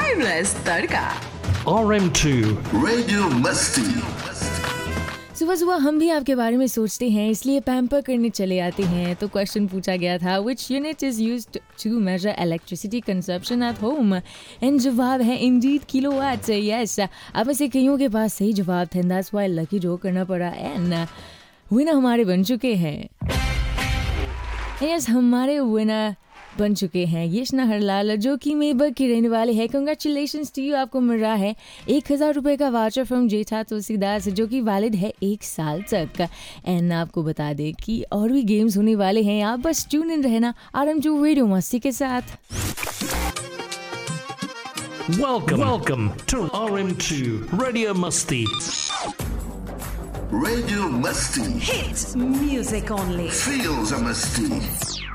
Timeless तड़का RM2 radio मस्ती। सुबह सुबह हम भी आपके बारे में सोचते हैं, इसलिए पैम्पर करने चले आते हैं। तो क्वेश्चन पूछा गया था, which unit is used to major electricity consumption at home? And जवाब है इंडीड किलोवाट। यस, अब ऐसे कईयों के पास सही जवाब थे, दैट्स व्हाई लकी ड्रॉ करना पड़ा। एंड विनर हमारे बन चुके हैं। यस, हमारे विनर बन चुके हैं यशना हरलाल, जो कि मेबक के रहने वाले हैं। कंग्रेचुलेशंस टू यू, आपको मिल रहा है 1000 रुपये का वाउचर फ्रॉम जेठा तुलसीदास, जो कि वैलिड है 1 साल तक। एंड आपको बता दें कि और भी गेम्स होने वाले हैं, आप बस ट्यून इन रहना RM2 रेडियो मस्ती के साथ। Welcome to RM2 Radio Musti. Radio मस्ती Hits music only. feels a मस्ती।